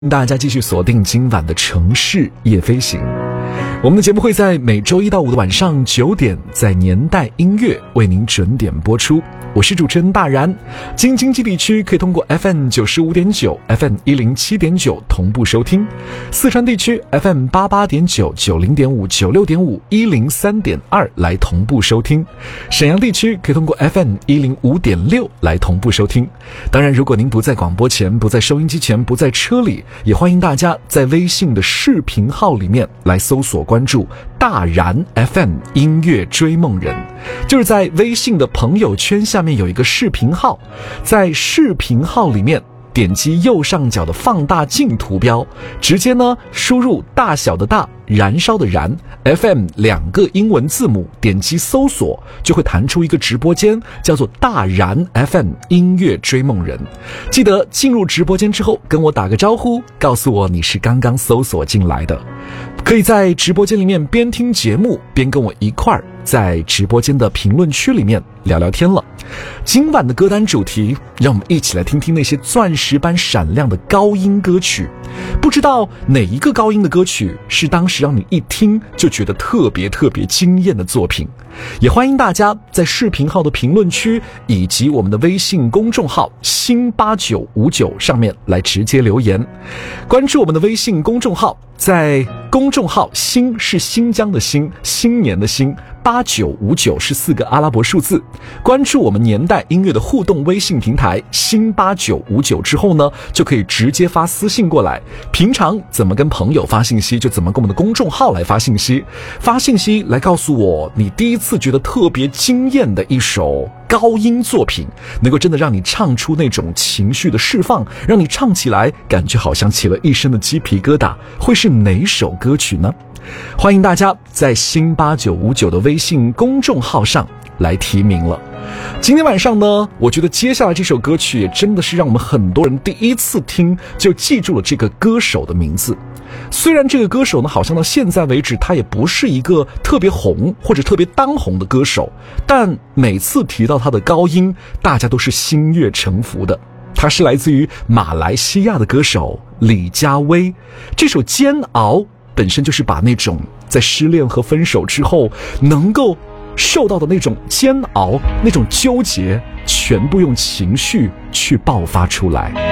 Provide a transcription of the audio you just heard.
大家继续锁定今晚的城市夜飞行。我们的节目会在每周1到5的晚上9点在年代音乐为您准点播出。我是主持人大然。京津冀地区可以通过 FM 95.9 FM 107.9 同步收听，四川地区 FM 88.9 90.5 96.5 103.2 来同步收听，沈阳地区可以通过 FM 105.6 来同步收听。当然如果您不在广播前，不在收音机前，不在车里，也欢迎大家在微信的视频号里面来搜索关注大然 FM 音乐追梦人，就是在微信的朋友圈下面有一个视频号，在视频号里面点击右上角的放大镜图标，直接呢输入大小的大，燃烧的燃， FM 2个英文字母，点击搜索，就会弹出一个直播间，叫做大然 FM 音乐追梦人。记得进入直播间之后跟我打个招呼，告诉我你是刚刚搜索进来的。可以在直播间里面边听节目边跟我一块儿在直播间的评论区里面聊聊天了。今晚的歌单主题，让我们一起来听听那些钻石般闪亮的高音歌曲。不知道哪一个高音的歌曲是当时让你一听就觉得特别惊艳的作品。也欢迎大家在视频号的评论区以及我们的微信公众号新8959上面来直接留言。关注我们的微信公众号，在公众号新是新疆的新，新年的新，8959是4个阿拉伯数字。关注我们年代音乐的互动微信平台新8959之后呢，就可以直接发私信过来。平常怎么跟朋友发信息，就怎么跟我们的公众号来发信息。发信息来告诉我你第一次觉得特别惊艳的一首高音作品，能够真的让你唱出那种情绪的释放，让你唱起来感觉好像起了一身的鸡皮疙瘩，会是哪首歌曲呢？欢迎大家在新8959的微信公众号上来提名了。今天晚上呢，我觉得接下来这首歌曲也真的是让我们很多人第一次听就记住了这个歌手的名字。虽然这个歌手呢，好像到现在为止他也不是一个特别红或者特别当红的歌手，但每次提到他的高音，大家都是心悦诚服的。他是来自于马来西亚的歌手李佳薇，这首《煎熬》本身就是把那种在失恋和分手之后能够受到的那种煎熬，那种纠结，全部用情绪去爆发出来。